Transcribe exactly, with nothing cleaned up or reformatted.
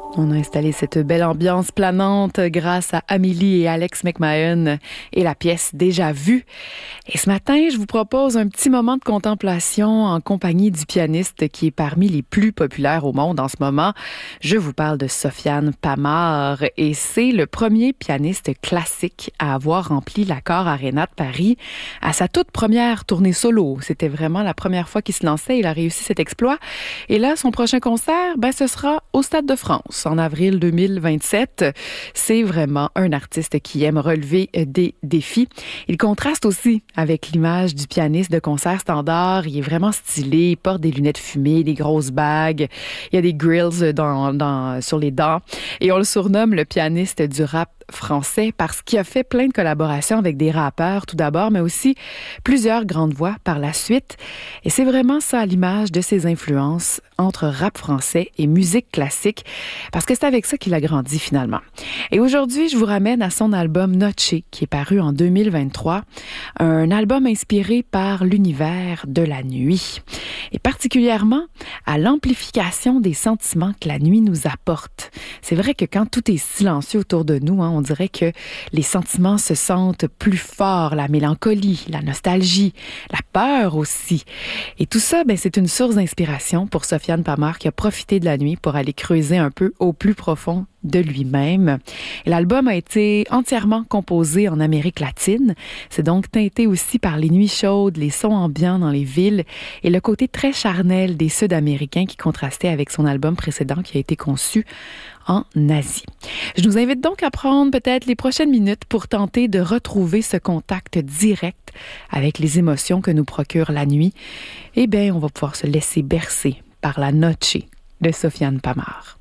On a installé cette belle ambiance planante grâce à Amélie et Alex McMahon et la pièce Déjà vue. Et ce matin, je vous propose un petit moment de contemplation en compagnie du pianiste qui est parmi les plus populaires au monde en ce moment. Je vous parle de Sofiane Pamart et c'est le premier pianiste classique à avoir rempli l'Accor Arena de Paris à sa toute première tournée solo. C'était vraiment la première fois qu'il se lançait. Il a réussi cet exploit. Et là, son prochain concert, ben, ce sera au Stade de France en avril deux mille vingt-sept. C'est vraiment un artiste qui aime relever des défis. Il contraste aussi avec l'image du pianiste de concert standard. Il est vraiment stylé, il porte des lunettes fumées, des grosses bagues, il y a des grills dans, dans, sur les dents. Et on le surnomme le pianiste du rap français parce qu'il a fait plein de collaborations avec des rappeurs tout d'abord, mais aussi plusieurs grandes voix par la suite. Et c'est vraiment ça l'image de ses influences entre rap français et musique classique, parce que c'est avec ça qu'il a grandi finalement. Et aujourd'hui, je vous ramène à son album Noche, qui est paru en deux mille vingt-trois, un album inspiré par l'univers de la nuit, et particulièrement à l'amplification des sentiments que la nuit nous apporte. C'est vrai que quand tout est silencieux autour de nous, hein, on dirait que les sentiments se sentent plus forts, la mélancolie, la nostalgie, la peur aussi. Et tout ça, ben, c'est une source d'inspiration pour Sofiane Pamart qui a profité de la nuit pour aller creuser un peu au plus profond de lui-même. Et l'album a été entièrement composé en Amérique latine. C'est donc teinté aussi par les nuits chaudes, les sons ambiants dans les villes et le côté très charnel des Sud-Américains qui contrastait avec son album précédent qui a été conçu en Asie. Je nous invite donc à prendre peut-être les prochaines minutes pour tenter de retrouver ce contact direct avec les émotions que nous procure la nuit. Eh bien, on va pouvoir se laisser bercer par la Noche de Sofiane Pamart.